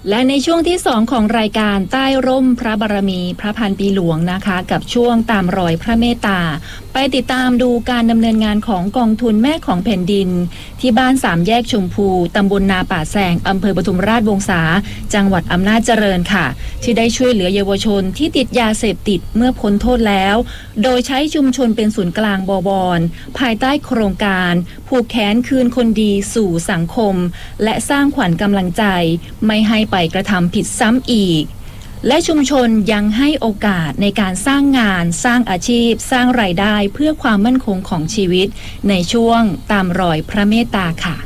และในช่วงที่2ของรายการใต้ร่มพระบารมีพระพันปีหลวงนะคะกับช่วงตามรอยพระเมตตาไปติดตามดูการดำเนินงานของกองทุนแม่ของแผ่นดินที่บ้านสามแยกชมพูตำบลนาป่าแซงอำเภอปทุมราชวงศาจังหวัดอำนาจเจริญค่ะที่ได้ช่วยเหลือเยาวชนที่ติดยาเสพติดเมื่อพ้นโทษแล้วโดยใช้ชุมชนเป็นศูนย์กลางบวรภายใต้โครงการผูกแขนคืนคนดีสู่สังคมและสร้างขวัญกำลังใจไม่ให้ไปกระทำผิดซ้ำอีกและชุมชนยังให้โอกาสในการสร้างงานสร้างอาชีพสร้างรายได้เพื่อความมั่นคงของชีวิตในช่วงตามรอยพระเมตตาค่ะ